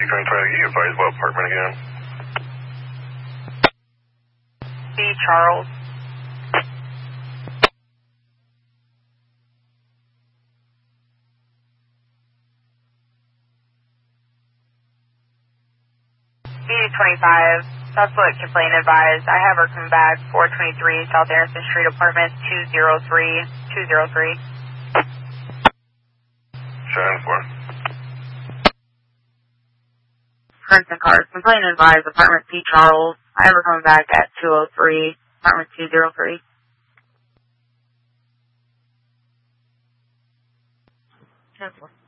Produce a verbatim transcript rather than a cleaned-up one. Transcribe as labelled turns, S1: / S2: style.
S1: Can you advise what apartment again?
S2: C. Charles. B twenty-five, suspect complaint advised. I have her come back, four twenty-three South Anderson Street, apartment two oh three, two oh three.
S1: Shine for.
S2: Princeton cars, complaint advised, apartment C. Charles. I have her coming back at two oh three, apartment two oh three. ten four.